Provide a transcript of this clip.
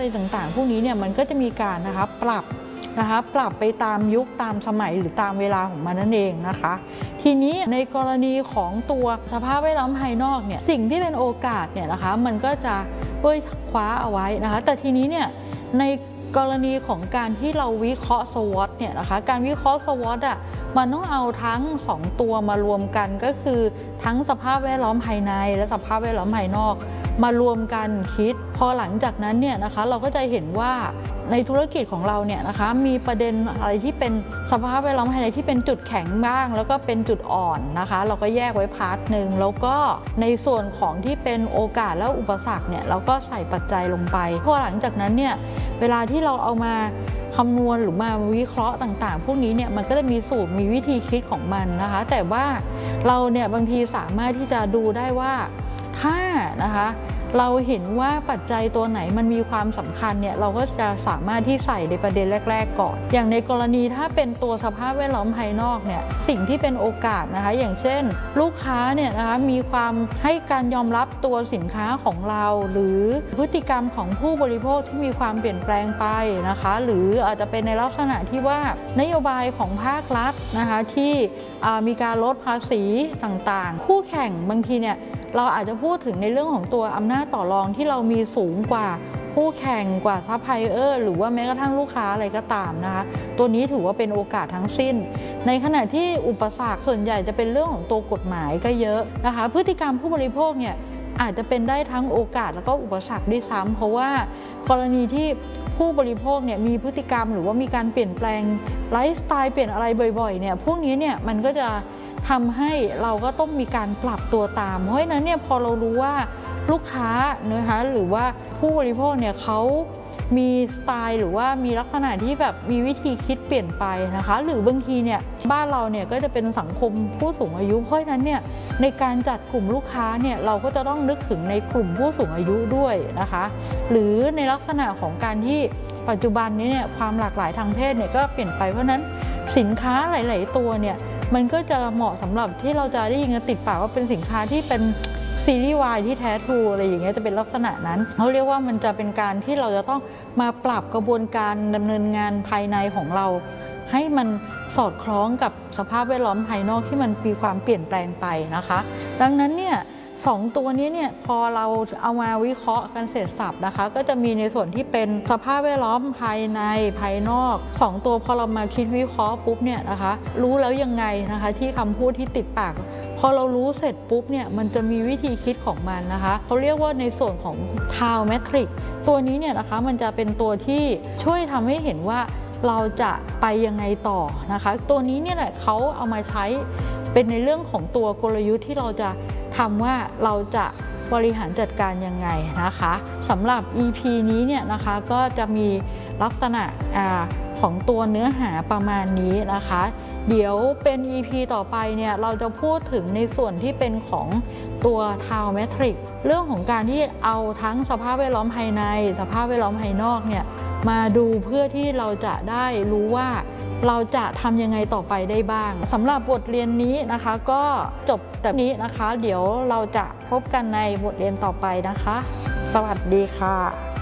อะไรต่างๆพวกนี้เนี่ยมันก็จะมีการปรับไปตามยุคตามสมัยหรือตามเวลาของมันนั่นเองนะคะทีนี้ในกรณีของตัวสภาพแวดล้อมภายนอกเนี่ยสิ่งที่เป็นโอกาสเนี่ยนะคะมันก็จะคว้าเอาไว้นะคะแต่ทีนี้เนี่ยในกรณีของการที่เราวิเคราะห์ SWOT เนี่ยนะคะการวิเคราะห์ SWOT มันต้องเอาทั้ง2ตัวมารวมกันก็คือทั้งสภาพแวดล้อมภายในและสภาพแวดล้อมภายนอกมารวมกันคิดพอหลังจากนั้นเนี่ยนะคะเราก็จะเห็นว่าในธุรกิจของเราเนี่ยนะคะมีประเด็นอะไรที่เป็นสภาพแวดล้อมภายในที่เป็นจุดแข็งบ้างแล้วก็เป็นจุดอ่อนนะคะเราก็แยกไว้พาร์ทหนึ่งแล้วก็ในส่วนของที่เป็นโอกาสและอุปสรรคเนี่ยเราก็ใส่ปัจจัยลงไปพอหลังจากนั้นเนี่ยเวลาที่เราเอามาคำนวณหรือมาวิเคราะห์ต่างๆพวกนี้เนี่ยมันก็จะมีสูตรมีวิธีคิดของมันนะคะแต่ว่าเราเนี่ยบางทีสามารถที่จะดูได้ว่าถ้านะคะเราเห็นว่าปัจจัยตัวไหนมันมีความสำคัญเนี่ยเราก็จะสามารถที่ใส่ในประเด็นแรกๆก่อนอย่างในกรณีถ้าเป็นตัวสภาพแวดล้อมภายนอกเนี่ยสิ่งที่เป็นโอกาสนะคะอย่างเช่นลูกค้าเนี่ยนะคะมีความให้การยอมรับตัวสินค้าของเราหรือพฤติกรรมของผู้บริโภคที่มีความเปลี่ยนแปลงไปนะคะหรืออาจจะเป็นในลักษณะที่ว่านโยบายของภาครัฐนะคะที่มีการลดภาษีต่างๆคู่แข่งบางทีเนี่ยเราอาจจะพูดถึงในเรื่องของตัวอำนาจต่อรองที่เรามีสูงกว่าคู่แข่งกว่าซัพพลายเออร์หรือว่าแม้กระทั่งลูกค้าอะไรก็ตามนะคะตัวนี้ถือว่าเป็นโอกาสทั้งสิ้นในขณะที่อุปสรรคส่วนใหญ่จะเป็นเรื่องของตัวกฎหมายก็เยอะนะคะพฤติกรรมผู้บริโภคเนี่ยอาจจะเป็นได้ทั้งโอกาสแล้วก็อุปสรรคด้วยซ้ำเพราะว่ากรณีที่ผู้บริโภคเนี่ยมีพฤติกรรมหรือว่ามีการเปลี่ยนแปลงไลฟ์สไตล์เปลี่ยนอะไรบ่อยๆเนี่ยพวกนี้เนี่ยมันก็จะทำให้เราก็ต้องมีการปรับตัวตามเพราะฉะนั้นเนี่ยพอเรารู้ว่าลูกค้านะคะหรือว่าผู้บริโภคเนี่ยเขามีสไตล์หรือว่ามีลักษณะที่แบบมีวิธีคิดเปลี่ยนไปนะคะหรือบางทีเนี่ยบ้านเราเนี่ยก็จะเป็นสังคมผู้สูงอายุเพราะฉะนั้นเนี่ยในการจัดกลุ่มลูกค้าเนี่ยเราก็จะต้องนึกถึงในกลุ่มผู้สูงอายุด้วยนะคะหรือในลักษณะของการที่ปัจจุบันนี้เนี่ยความหลากหลายทางเพศเนี่ยก็เปลี่ยนไปเพราะนั้นสินค้าหลายๆตัวเนี่ยมันก็จะเหมาะสำหรับที่เราจะได้ยินกันติดปากว่าเป็นสินค้าที่เป็นซีรีส์วายที่แท้ทรูอะไรอย่างเงี้ยจะเป็นลักษณะนั้นเขาเรียกว่ามันจะเป็นการที่เราจะต้องมาปรับกระบวนการดำเนินงานภายในของเราให้มันสอดคล้องกับสภาพแวดล้อมภายนอกที่มันมีความเปลี่ยนแปลงไปนะคะดังนั้นเนี่ย2ตัวนี้เนี่ยพอเราเอามาวิเคราะห์กันเสร็จสับนะคะก็จะมีในส่วนที่เป็นสภาพแวดล้อมภายในภายนอก2ตัวพอเรามาคิดวิเคราะห์ปุ๊บเนี่ยนะคะรู้แล้วยังไงนะคะที่คำพูดที่ติดปากพอเรารู้เสร็จปุ๊บเนี่ยมันจะมีวิธีคิดของมันนะคะเขาเรียกว่าในส่วนของ TAO Matrix ตัวนี้เนี่ยนะคะมันจะเป็นตัวที่ช่วยทำให้เห็นว่าเราจะไปยังไงต่อนะคะตัวนี้เนี่ยแหละเขาเอามาใช้เป็นในเรื่องของตัวกลยุทธ์ที่เราจะทำว่าเราจะบริหารจัดการยังไงนะคะสำหรับ EP นี้เนี่ยนะคะก็จะมีลักษณะของตัวเนื้อหาประมาณนี้นะคะเดี๋ยวเป็น EP ต่อไปเนี่ยเราจะพูดถึงในส่วนที่เป็นของตัว TAO Matrix เรื่องของการที่เอาทั้งสภาพแวดล้อมภายในสภาพแวดล้อมภายนอกเนี่ยมาดูเพื่อที่เราจะได้รู้ว่าเราจะทำยังไงต่อไปได้บ้างสำหรับบทเรียนนี้นะคะก็จบแต่นี้นะคะเดี๋ยวเราจะพบกันในบทเรียนต่อไปนะคะสวัสดีค่ะ